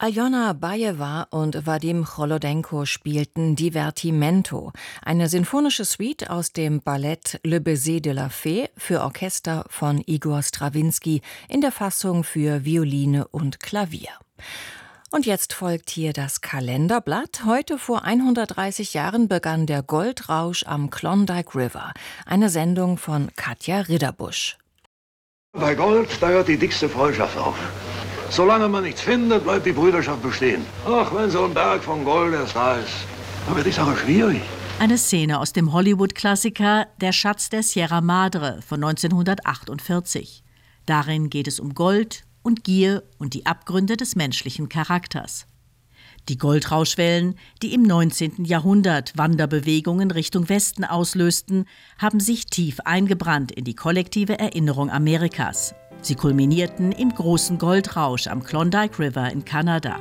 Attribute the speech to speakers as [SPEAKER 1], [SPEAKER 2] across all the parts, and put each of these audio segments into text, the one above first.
[SPEAKER 1] Aljona Bajewa und Wadim Cholodenko spielten Divertimento, eine sinfonische Suite aus dem Ballett Le Baiser de la Fée für Orchester von Igor Strawinski in der Fassung für Violine und Klavier. Und jetzt folgt hier das Kalenderblatt. Heute vor 130 Jahren begann der Goldrausch am Klondike River, eine Sendung von Katja Ridderbusch.
[SPEAKER 2] Bei Gold, da hört die dickste Freundschaft auf. Solange man nichts findet, bleibt die Brüderschaft bestehen. Auch wenn so ein Berg von Gold erst da ist. Da wird die Sache schwierig.
[SPEAKER 3] Eine Szene aus dem Hollywood-Klassiker Der Schatz der Sierra Madre von 1948. Darin geht es um Gold und Gier und die Abgründe des menschlichen Charakters. Die Goldrauschwellen, die im 19. Jahrhundert Wanderbewegungen Richtung Westen auslösten, haben sich tief eingebrannt in die kollektive Erinnerung Amerikas. Sie kulminierten im großen Goldrausch am Klondike River in Kanada.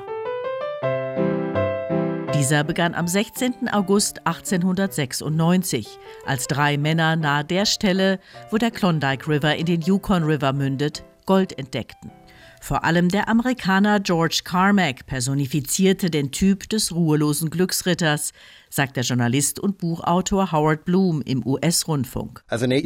[SPEAKER 3] Dieser begann am 16. August 1896, als 3 Männer nahe der Stelle, wo der Klondike River in den Yukon River mündet, Gold entdeckten. Vor allem der Amerikaner George Carmack personifizierte den Typ des ruhelosen Glücksritters, sagt der Journalist und Buchautor Howard Bloom im US-Rundfunk.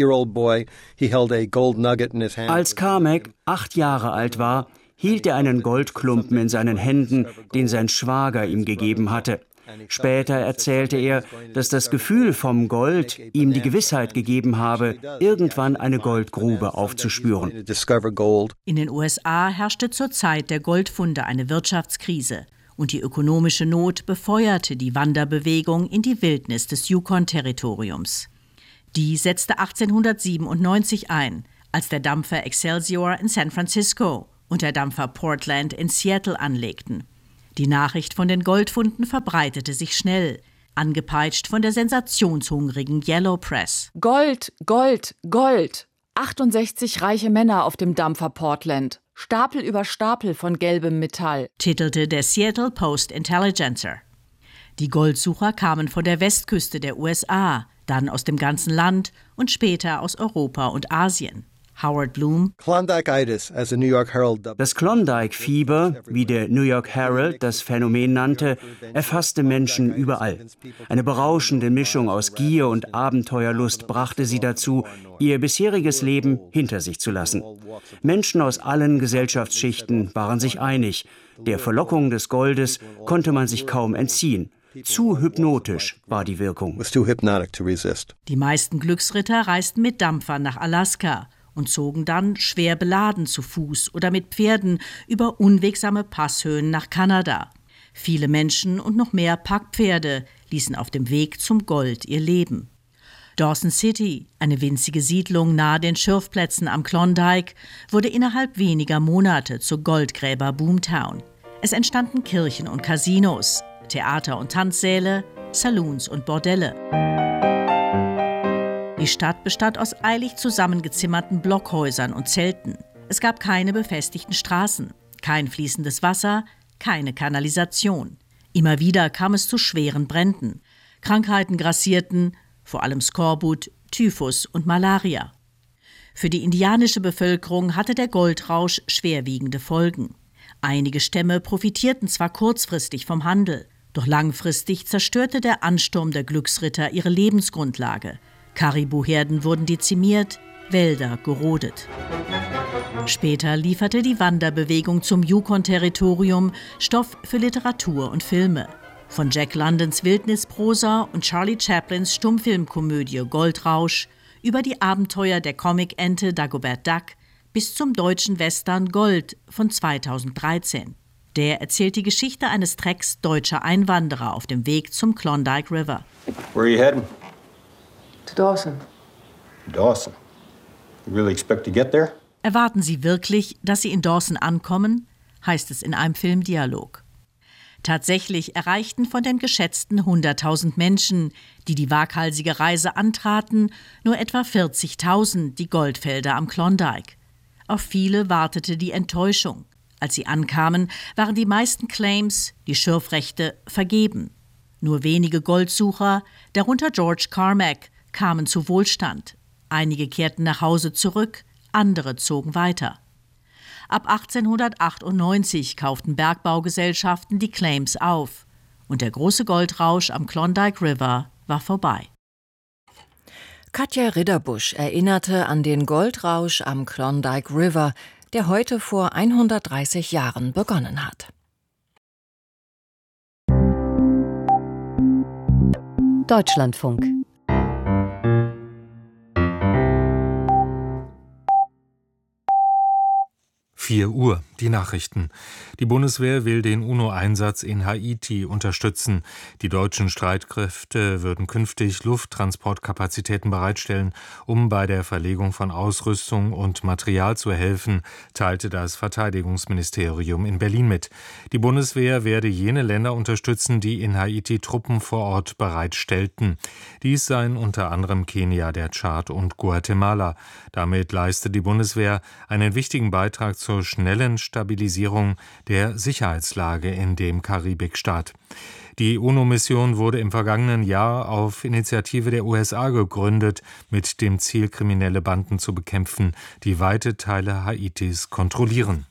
[SPEAKER 4] Als Carmack 8 Jahre alt war, hielt er einen Goldklumpen in seinen Händen, den sein Schwager ihm gegeben hatte. Später erzählte er, dass das Gefühl vom Gold ihm die Gewissheit gegeben habe, irgendwann eine Goldgrube aufzuspüren.
[SPEAKER 3] In den USA herrschte zur Zeit der Goldfunde eine Wirtschaftskrise und die ökonomische Not befeuerte die Wanderbewegung in die Wildnis des Yukon-Territoriums. Die setzte 1897 ein, als der Dampfer Excelsior in San Francisco und der Dampfer Portland in Seattle anlegten. Die Nachricht von den Goldfunden verbreitete sich schnell, angepeitscht von der sensationshungrigen Yellow Press.
[SPEAKER 5] Gold, Gold, Gold! 68 reiche Männer auf dem Dampfer Portland. Stapel über Stapel von gelbem Metall,
[SPEAKER 3] titelte der Seattle Post-Intelligencer. Die Goldsucher kamen von der Westküste der USA, dann aus dem ganzen Land und später aus Europa und Asien. Howard Bloom.
[SPEAKER 4] Das Klondike-Fieber, wie der New York Herald das Phänomen nannte, erfasste Menschen überall. Eine berauschende Mischung aus Gier und Abenteuerlust brachte sie dazu, ihr bisheriges Leben hinter sich zu lassen. Menschen aus allen Gesellschaftsschichten waren sich einig. Der Verlockung des Goldes konnte man sich kaum entziehen. Zu hypnotisch war die Wirkung.
[SPEAKER 3] Die meisten Glücksritter reisten mit Dampfern nach Alaska und zogen dann schwer beladen zu Fuß oder mit Pferden über unwegsame Passhöhen nach Kanada. Viele Menschen und noch mehr Packpferde ließen auf dem Weg zum Gold ihr Leben. Dawson City, eine winzige Siedlung nahe den Schürfplätzen am Klondike, wurde innerhalb weniger Monate zur Goldgräber-Boomtown. Es entstanden Kirchen und Casinos, Theater und Tanzsäle, Saloons und Bordelle. Die Stadt bestand aus eilig zusammengezimmerten Blockhäusern und Zelten. Es gab keine befestigten Straßen, kein fließendes Wasser, keine Kanalisation. Immer wieder kam es zu schweren Bränden. Krankheiten grassierten, vor allem Skorbut, Typhus und Malaria. Für die indianische Bevölkerung hatte der Goldrausch schwerwiegende Folgen. Einige Stämme profitierten zwar kurzfristig vom Handel, doch langfristig zerstörte der Ansturm der Glücksritter ihre Lebensgrundlage. Karibuherden wurden dezimiert, Wälder gerodet. Später lieferte die Wanderbewegung zum Yukon-Territorium Stoff für Literatur und Filme. Von Jack Londons Wildnisprosa und Charlie Chaplins Stummfilmkomödie Goldrausch über die Abenteuer der Comic-Ente Dagobert Duck bis zum deutschen Western Gold von 2013. Der erzählt die Geschichte eines Trecks deutscher Einwanderer auf dem Weg zum Klondike River.
[SPEAKER 6] Where are you heading?
[SPEAKER 5] To Dawson.
[SPEAKER 6] Dawson? You really expect to get there?
[SPEAKER 3] Erwarten Sie wirklich, dass Sie in Dawson ankommen? Heißt es in einem Filmdialog. Tatsächlich erreichten von den geschätzten 100.000 Menschen, die die waghalsige Reise antraten, nur etwa 40.000 die Goldfelder am Klondike. Auf viele wartete die Enttäuschung. Als sie ankamen, waren die meisten Claims, die Schürfrechte, vergeben. Nur wenige Goldsucher, darunter George Carmack, kamen zu Wohlstand. Einige kehrten nach Hause zurück, andere zogen weiter. Ab 1898 kauften Bergbaugesellschaften die Claims auf. Und der große Goldrausch am Klondike River war vorbei.
[SPEAKER 1] Katja Ridderbusch erinnerte an den Goldrausch am Klondike River, der heute vor 130 Jahren begonnen hat.
[SPEAKER 7] Deutschlandfunk.
[SPEAKER 8] Uhr, die Nachrichten. Die Bundeswehr will den UNO-Einsatz in Haiti unterstützen. Die deutschen Streitkräfte würden künftig Lufttransportkapazitäten bereitstellen, um bei der Verlegung von Ausrüstung und Material zu helfen, teilte das Verteidigungsministerium in Berlin mit. Die Bundeswehr werde jene Länder unterstützen, die in Haiti Truppen vor Ort bereitstellten. Dies seien unter anderem Kenia, der Tschad und Guatemala. Damit leistet die Bundeswehr einen wichtigen Beitrag zur schnellen Stabilisierung der Sicherheitslage in dem Karibikstaat. Die UNO-Mission wurde im vergangenen Jahr auf Initiative der USA gegründet, mit dem Ziel, kriminelle Banden zu bekämpfen, die weite Teile Haitis kontrollieren.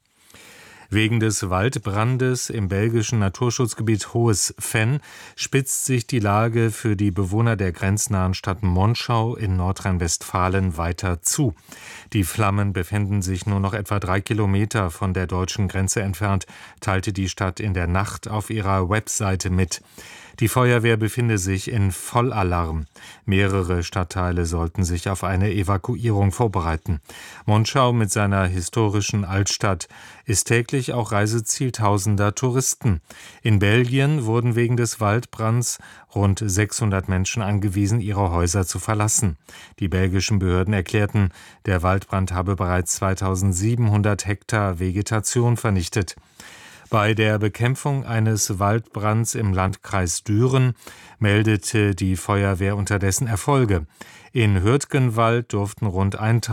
[SPEAKER 8] Wegen des Waldbrandes im belgischen Naturschutzgebiet Hohes Venn spitzt sich die Lage für die Bewohner der grenznahen Stadt Monschau in Nordrhein-Westfalen weiter zu. Die Flammen befinden sich nur noch etwa 3 Kilometer von der deutschen Grenze entfernt, teilte die Stadt in der Nacht auf ihrer Webseite mit. Die Feuerwehr befinde sich in Vollalarm. Mehrere Stadtteile sollten sich auf eine Evakuierung vorbereiten. Monschau mit seiner historischen Altstadt ist täglich auch Reiseziel tausender Touristen. In Belgien wurden wegen des Waldbrands rund 600 Menschen angewiesen, ihre Häuser zu verlassen. Die belgischen Behörden erklärten, der Waldbrand habe bereits 2700 Hektar Vegetation vernichtet. Bei der Bekämpfung eines Waldbrands im Landkreis Düren meldete die Feuerwehr unterdessen Erfolge. In Hürtgenwald durften rund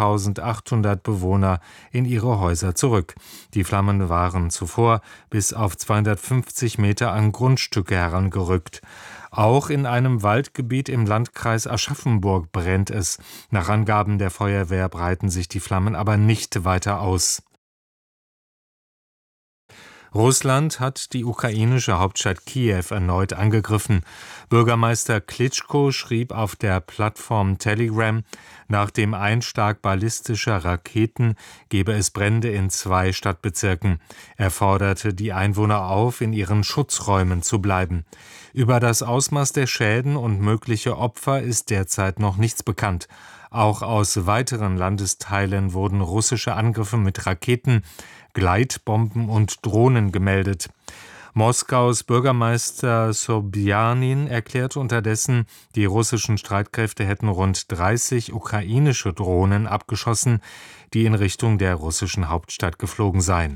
[SPEAKER 8] 1800 Bewohner in ihre Häuser zurück. Die Flammen waren zuvor bis auf 250 Meter an Grundstücke herangerückt. Auch in einem Waldgebiet im Landkreis Aschaffenburg brennt es. Nach Angaben der Feuerwehr breiten sich die Flammen aber nicht weiter aus. Russland hat die ukrainische Hauptstadt Kiew erneut angegriffen. Bürgermeister Klitschko schrieb auf der Plattform Telegram, nach dem Einschlag ballistischer Raketen gebe es Brände in 2 Stadtbezirken. Er forderte die Einwohner auf, in ihren Schutzräumen zu bleiben. Über das Ausmaß der Schäden und mögliche Opfer ist derzeit noch nichts bekannt. Auch aus weiteren Landesteilen wurden russische Angriffe mit Raketen, Gleitbomben und Drohnen gemeldet. Moskaus Bürgermeister Sobjanin erklärte unterdessen, die russischen Streitkräfte hätten rund 30 ukrainische Drohnen abgeschossen, die in Richtung der russischen Hauptstadt geflogen seien.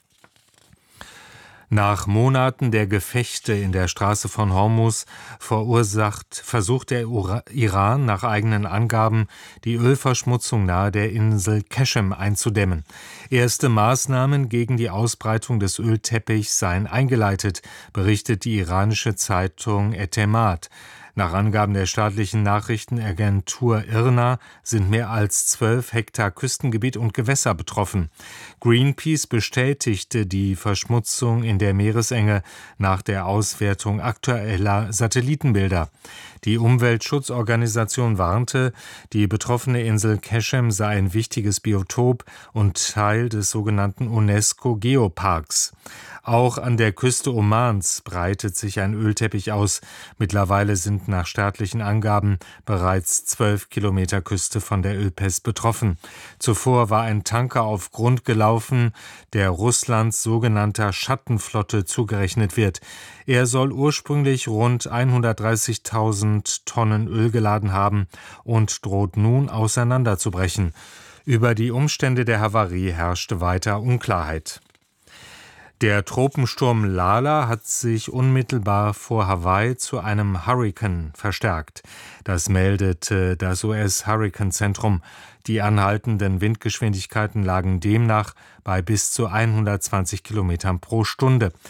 [SPEAKER 8] Nach Monaten der Gefechte in der Straße von Hormuz versucht der Iran nach eigenen Angaben, die Ölverschmutzung nahe der Insel Qeshm einzudämmen. Erste Maßnahmen gegen die Ausbreitung des Ölteppichs seien eingeleitet, berichtet die iranische Zeitung Etemad. Nach Angaben der staatlichen Nachrichtenagentur IRNA sind mehr als 12 Hektar Küstengebiet und Gewässer betroffen. Greenpeace bestätigte die Verschmutzung in der Meeresenge nach der Auswertung aktueller Satellitenbilder. Die Umweltschutzorganisation warnte, die betroffene Insel Qeshm sei ein wichtiges Biotop und Teil des sogenannten UNESCO-Geoparks. Auch an der Küste Omans breitet sich ein Ölteppich aus. Mittlerweile sind nach staatlichen Angaben bereits 12 Kilometer Küste von der Ölpest betroffen. Zuvor war ein Tanker auf Grund gelaufen, der Russlands sogenannter Schattenflotte zugerechnet wird. Er soll ursprünglich rund 130.000 Tonnen Öl geladen haben und droht nun auseinanderzubrechen. Über die Umstände der Havarie herrschte weiter Unklarheit. Der Tropensturm Lala hat sich unmittelbar vor Hawaii zu einem Hurrikan verstärkt. Das meldete das US-Hurrikanzentrum. Die anhaltenden Windgeschwindigkeiten lagen demnach bei bis zu 120 Kilometern pro Stunde.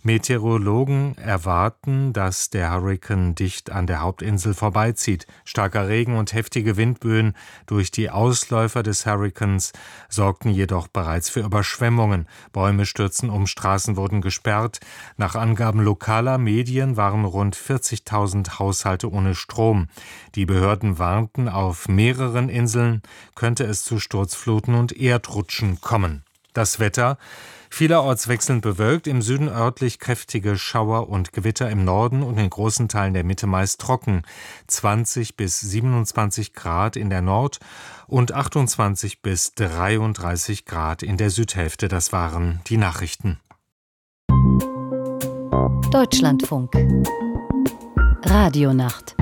[SPEAKER 8] Meteorologen erwarten, dass der Hurrikan dicht an der Hauptinsel vorbeizieht. Starker Regen und heftige Windböen durch die Ausläufer des Hurrikans sorgten jedoch bereits für Überschwemmungen. Bäume stürzten um, Straßen wurden gesperrt. Nach Angaben lokaler Medien waren rund 40.000 Haushalte ohne Strom. Die Behörden warnten, auf mehreren Inseln könnte es zu Sturzfluten und Erdrutschen kommen. Das Wetter: vielerorts wechselnd bewölkt, im Süden örtlich kräftige Schauer und Gewitter, im Norden und in großen Teilen der Mitte meist trocken. 20 bis 27 Grad in der Nord- und 28 bis 33 Grad in der Südhälfte. Das waren die Nachrichten.
[SPEAKER 7] Deutschlandfunk. Radionacht.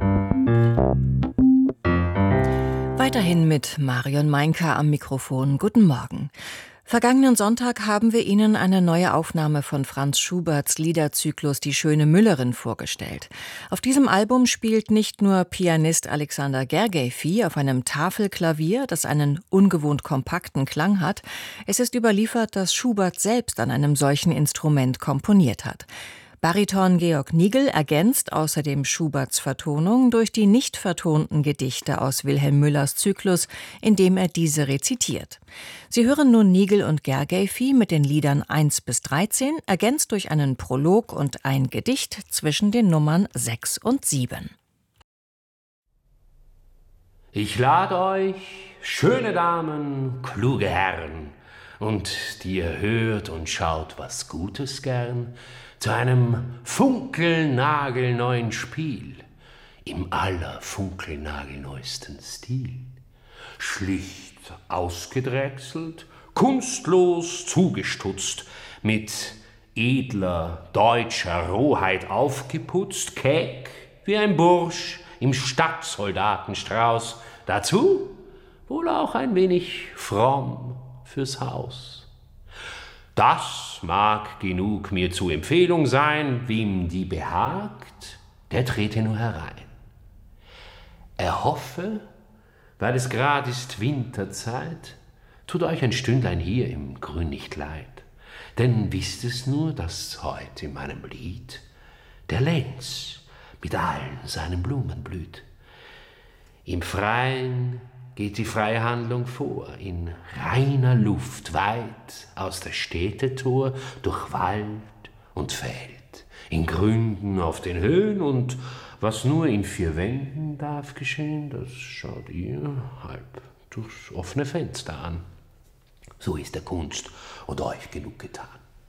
[SPEAKER 1] Weiterhin mit Marion Meinker am Mikrofon. Guten Morgen. Vergangenen Sonntag haben wir Ihnen eine neue Aufnahme von Franz Schuberts Liederzyklus Die schöne Müllerin vorgestellt. Auf diesem Album spielt nicht nur Pianist Alexander Gergiev auf einem Tafelklavier, das einen ungewohnt kompakten Klang hat. Es ist überliefert, dass Schubert selbst an einem solchen Instrument komponiert hat. Bariton Georg Nigel ergänzt außerdem Schuberts Vertonung durch die nicht vertonten Gedichte aus Wilhelm Müllers Zyklus, indem er diese rezitiert. Sie hören nun Nigel und Gergiev mit den Liedern 1 bis 13, ergänzt durch einen Prolog und ein Gedicht zwischen den Nummern 6 und 7.
[SPEAKER 9] Ich lade euch, schöne Damen, kluge Herren, und die ihr hört und schaut was Gutes gern, zu einem funkelnagelneuen Spiel im allerfunkelnagelneuesten Stil. Schlicht ausgedrechselt, kunstlos zugestutzt, mit edler deutscher Rohheit aufgeputzt, keck wie ein Bursch im Stadtsoldatenstrauß, dazu wohl auch ein wenig fromm fürs Haus. Das mag genug mir zu Empfehlung sein, wem die behagt, der trete nur herein. Erhoffe, weil es grad ist Winterzeit, tut euch ein Stündlein hier im Grün nicht leid, denn wisst es nur, dass heut in meinem Lied der Lenz mit allen seinen Blumen blüht. Im Freien geht die freie Handlung vor, in reiner Luft, weit aus der Städte Tor, durch Wald und Feld, in Gründen auf den Höhen, und was nur in 4 Wänden darf geschehen, das schaut ihr halb durchs offene Fenster an. So ist der Kunst und euch genug getan.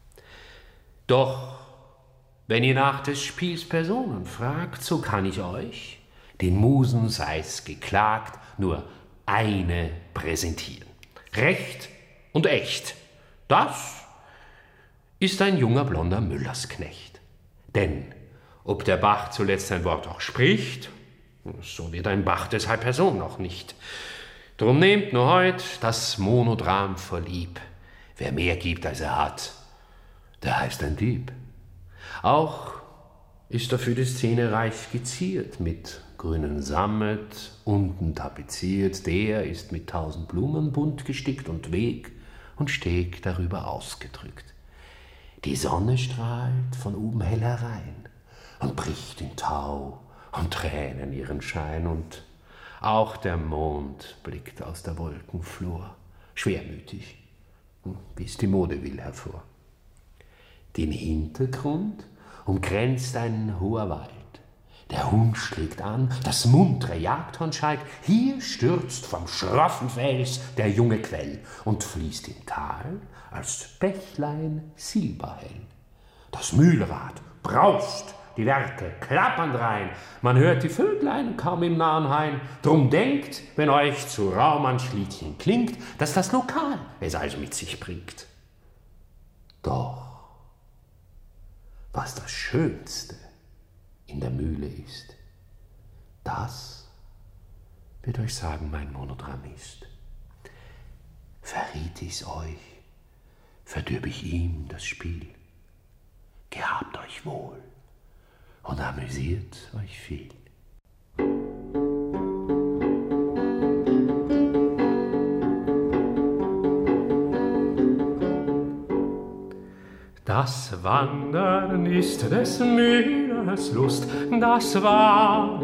[SPEAKER 9] Doch wenn ihr nach des Spiels Personen fragt, so kann ich euch, den Musen sei's geklagt, nur eine präsentieren. Recht und echt, das ist ein junger blonder Müllersknecht. Denn ob der Bach zuletzt ein Wort auch spricht, so wird ein Bach deshalb Person noch nicht. Drum nehmt nur heut das Monodram vorlieb. Wer mehr gibt, als er hat, der heißt ein Dieb. Auch ist dafür die Szene reich geziert, mit grünen Sammet, unten tapeziert, der ist mit 1000 Blumen bunt gestickt und Weg und Steg darüber ausgedrückt. Die Sonne strahlt von oben hell herein und bricht in Tau und Tränen ihren Schein, und auch der Mond blickt aus der Wolkenflur, schwermütig, wie es die Mode will, hervor. Den Hintergrund umkränzt ein hoher Wald. Der Hund schlägt an, das muntere Jagdhorn schallt. Hier stürzt vom schroffen Fels der junge Quell und fließt im Tal als Bächlein silberhell. Das Mühlrad braust, die Werke klappern rein. Man hört die Vöglein kaum im nahen Hain. Drum denkt, wenn euch zu Raum ein Schliedchen klingt, dass das Lokal es also mit sich bringt. Doch was das Schönste in der Mühle ist, das wird euch sagen mein Monodramist. Verriet ich's euch, verdürb ich ihm das Spiel. Gehabt euch wohl und amüsiert euch viel. Das Wandern ist des Müllers Lust, das war